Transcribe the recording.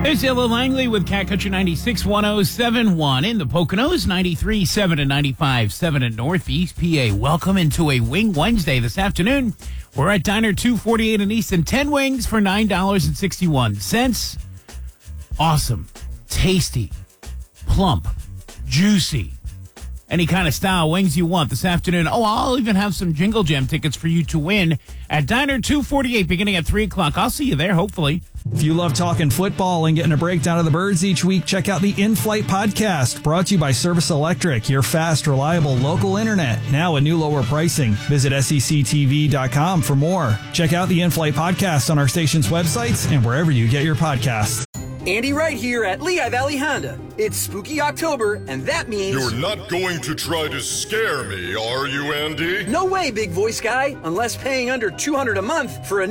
There's Ella Langley with Cat Country 96.1071 in the Poconos, 93.7 and 95.7 in Northeast PA. Welcome into a Wing Wednesday this afternoon. We're at Diner 248 in Easton. 10 wings for $9.61. Awesome, tasty, plump, juicy. Any kind of style wings you want this afternoon. Oh, I'll even have some Jingle Jam tickets for you to win at Diner 248 beginning at 3 o'clock. I'll see you there, hopefully. If you love talking football and getting a breakdown of the Birds each week, check out the In-Flight podcast, brought to you by Service Electric, your fast, reliable local internet. Now a new lower pricing. Visit sectv.com for more. Check out the In-Flight podcast on our station's websites and wherever you get your podcasts. Andy Wright here at Lehigh Valley Honda. It's spooky October, and that means... You're not going to try to scare me, are you, Andy? No way, big voice guy, unless paying under $200 a month for a